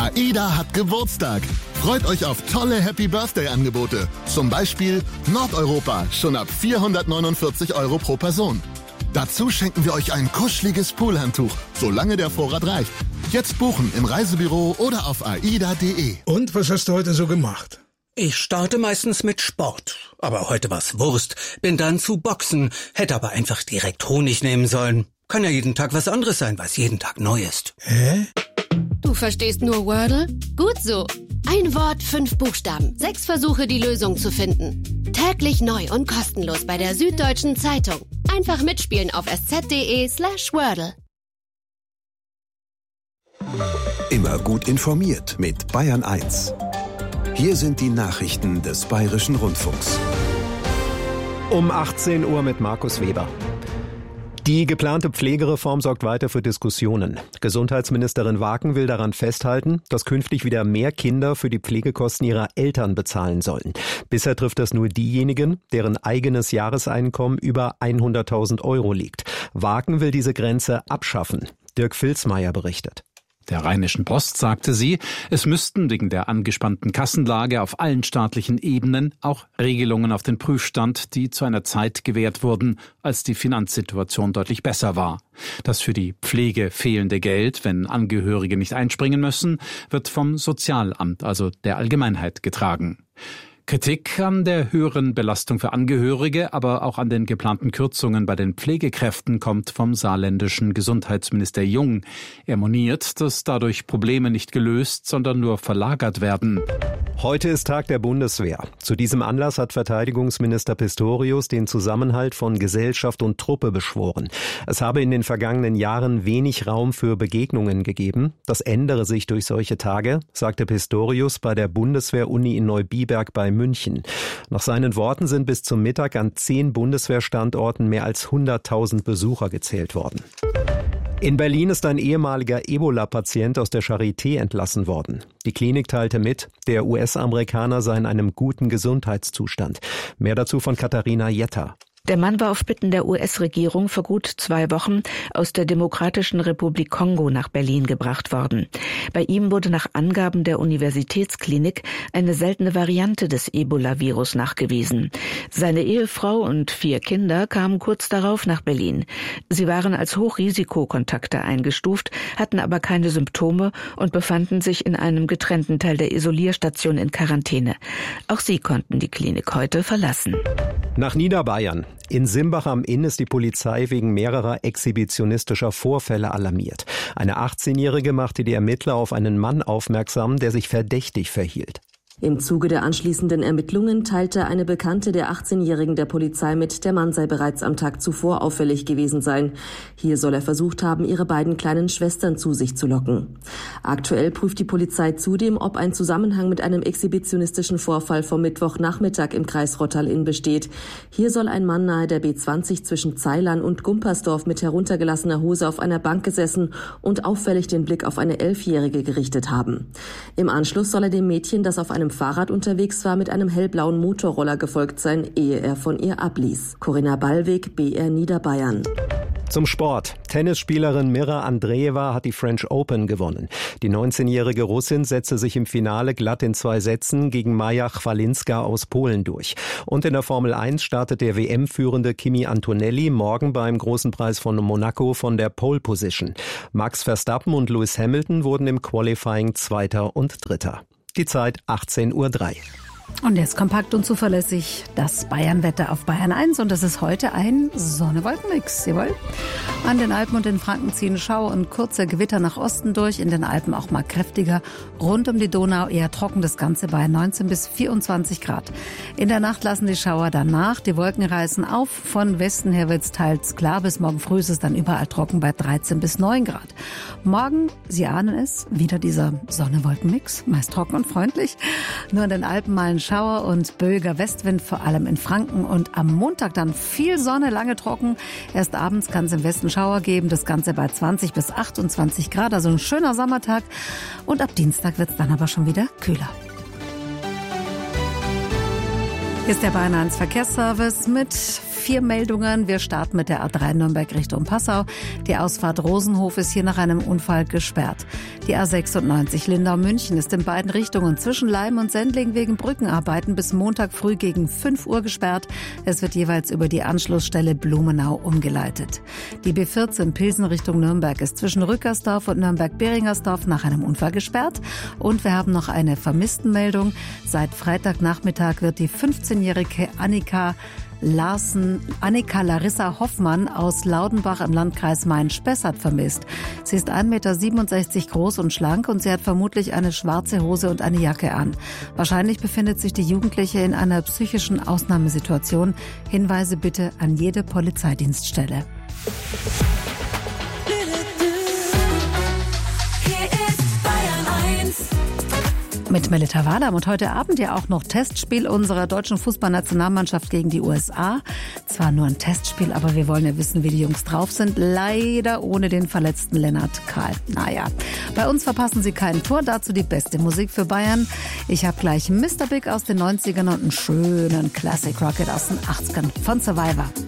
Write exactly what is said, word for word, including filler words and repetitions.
AIDA hat Geburtstag. Freut euch auf tolle Happy-Birthday-Angebote. Zum Beispiel Nordeuropa, schon ab vierhundertneunundvierzig Euro pro Person. Dazu schenken wir euch ein kuscheliges Poolhandtuch, solange der Vorrat reicht. Jetzt buchen im Reisebüro oder auf aida punkt de. Und was hast du heute so gemacht? Ich starte meistens mit Sport. Aber heute war's Wurst. Bin dann zu Boxen. Hätte aber einfach direkt Honig nehmen sollen. Kann ja jeden Tag was anderes sein, was jeden Tag neu ist. Hä? Du verstehst nur Wordle? Gut so. Ein Wort, fünf Buchstaben. Sechs Versuche, die Lösung zu finden. Täglich neu und kostenlos bei der Süddeutschen Zeitung. Einfach mitspielen auf sz.de slash Wordle. Immer gut informiert mit Bayern eins. Hier sind die Nachrichten des Bayerischen Rundfunks. Um achtzehn Uhr mit Markus Weber. Die geplante Pflegereform sorgt weiter für Diskussionen. Gesundheitsministerin Waken will daran festhalten, dass künftig wieder mehr Kinder für die Pflegekosten ihrer Eltern bezahlen sollen. Bisher trifft das nur diejenigen, deren eigenes Jahreseinkommen über hunderttausend Euro liegt. Waken will diese Grenze abschaffen. Dirk Filzmeier berichtet. Der Rheinischen Post sagte sie, es müssten wegen der angespannten Kassenlage auf allen staatlichen Ebenen auch Regelungen auf den Prüfstand, die zu einer Zeit gewährt wurden, als die Finanzsituation deutlich besser war. Das für die Pflege fehlende Geld, wenn Angehörige nicht einspringen müssen, wird vom Sozialamt, also der Allgemeinheit, getragen. Kritik an der höheren Belastung für Angehörige, aber auch an den geplanten Kürzungen bei den Pflegekräften kommt vom saarländischen Gesundheitsminister Jung. Er moniert, dass dadurch Probleme nicht gelöst, sondern nur verlagert werden. Heute ist Tag der Bundeswehr. Zu diesem Anlass hat Verteidigungsminister Pistorius den Zusammenhalt von Gesellschaft und Truppe beschworen. Es habe in den vergangenen Jahren wenig Raum für Begegnungen gegeben. Das ändere sich durch solche Tage, sagte Pistorius bei der Bundeswehr-Uni in Neubiberg bei München. Nach seinen Worten sind bis zum Mittag an zehn Bundeswehrstandorten mehr als hunderttausend Besucher gezählt worden. In Berlin ist ein ehemaliger Ebola-Patient aus der Charité entlassen worden. Die Klinik teilte mit, der U S-Amerikaner sei in einem guten Gesundheitszustand. Mehr dazu von Katharina Jetter. Der Mann war auf Bitten der U S-Regierung vor gut zwei Wochen aus der Demokratischen Republik Kongo nach Berlin gebracht worden. Bei ihm wurde nach Angaben der Universitätsklinik eine seltene Variante des Ebola-Virus nachgewiesen. Seine Ehefrau und vier Kinder kamen kurz darauf nach Berlin. Sie waren als Hochrisikokontakte eingestuft, hatten aber keine Symptome und befanden sich in einem getrennten Teil der Isolierstation in Quarantäne. Auch sie konnten die Klinik heute verlassen. Nach Niederbayern. In Simbach am Inn ist die Polizei wegen mehrerer exhibitionistischer Vorfälle alarmiert. Eine achtzehnjährige machte die Ermittler auf einen Mann aufmerksam, der sich verdächtig verhielt. Im Zuge der anschließenden Ermittlungen teilte eine Bekannte der achtzehnjährigen der Polizei mit, der Mann sei bereits am Tag zuvor auffällig gewesen sein. Hier soll er versucht haben, ihre beiden kleinen Schwestern zu sich zu locken. Aktuell prüft die Polizei zudem, ob ein Zusammenhang mit einem exhibitionistischen Vorfall vom Mittwochnachmittag im Kreis Rottal-Inn besteht. Hier soll ein Mann nahe der B zwanzig zwischen Zeilern und Gumpersdorf mit heruntergelassener Hose auf einer Bank gesessen und auffällig den Blick auf eine Elfjährige gerichtet haben. Im Anschluss soll er dem Mädchen, das auf einem Fahrrad unterwegs war, mit einem hellblauen Motorroller gefolgt sein, ehe er von ihr abließ. Corinna Ballweg, B R Niederbayern. Zum Sport. Tennisspielerin Mira Andreeva hat die French Open gewonnen. Die neunzehnjährige Russin setzte sich im Finale glatt in zwei Sätzen gegen Maja Chwalinska aus Polen durch. Und in der Formel eins startet der W M-führende Kimi Antonelli morgen beim Großen Preis von Monaco von der Pole Position. Max Verstappen und Lewis Hamilton wurden im Qualifying Zweiter und Dritter. Die Zeit achtzehn Uhr drei. Und jetzt kompakt und zuverlässig das Bayernwetter auf Bayern eins. Und das ist heute ein Sonne-Wolken-Mix. Jawohl. An den Alpen und in Franken ziehen Schauer und kurze Gewitter nach Osten durch. In den Alpen auch mal kräftiger. Rund um die Donau eher trocken. Das Ganze bei neunzehn bis vierundzwanzig Grad. In der Nacht lassen die Schauer danach. Die Wolken reißen auf. Von Westen her wird es teils klar. Bis morgen früh ist es dann überall trocken bei dreizehn bis neun Grad. Morgen, Sie ahnen es, wieder dieser Sonne-Wolken-Mix. Meist trocken und freundlich. Nur in den Alpen mal ein Schauer und böiger Westwind, vor allem in Franken. Und am Montag dann viel Sonne, lange trocken. Erst abends kann es im Westen Schauer geben. Das Ganze bei zwanzig bis achtundzwanzig Grad. Also ein schöner Sommertag. Und ab Dienstag wird es dann aber schon wieder kühler. Hier ist der Bayern eins Verkehrsservice mit vier Meldungen. Wir starten mit der A drei Nürnberg Richtung Passau. Die Ausfahrt Rosenhof ist hier nach einem Unfall gesperrt. Die A sechsundneunzig Lindau-München ist in beiden Richtungen zwischen Leim und Sendling wegen Brückenarbeiten bis Montag früh gegen fünf Uhr gesperrt. Es wird jeweils über die Anschlussstelle Blumenau umgeleitet. Die B vierzehn Pilsen Richtung Nürnberg ist zwischen Rückersdorf und Nürnberg-Beringersdorf nach einem Unfall gesperrt. Und wir haben noch eine Vermisstenmeldung. Seit Freitagnachmittag wird die fünfzehnjährige Annika Larsen, Annika Larissa Hoffmann aus Laudenbach im Landkreis Main-Spessart vermisst. Sie ist ein Meter siebenundsechzig groß und schlank und sie hat vermutlich eine schwarze Hose und eine Jacke an. Wahrscheinlich befindet sich die Jugendliche in einer psychischen Ausnahmesituation. Hinweise bitte an jede Polizeidienststelle. Mit Melita Wadam und heute Abend ja auch noch Testspiel unserer deutschen Fußballnationalmannschaft gegen die U S A. Zwar nur ein Testspiel, aber wir wollen ja wissen, wie die Jungs drauf sind. Leider ohne den verletzten Lennart Kahl. Naja, bei uns verpassen sie kein Tor, dazu die beste Musik für Bayern. Ich habe gleich Mister Big aus den neunzigern und einen schönen Classic Rocket aus den achtzigern von Survivor.